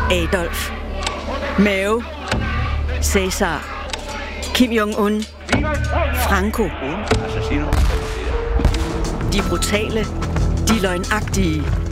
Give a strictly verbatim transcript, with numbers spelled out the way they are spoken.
Adolf, Mao, Cæsar, Kim Jong-un, Franco. De brutale, de løgnagtige,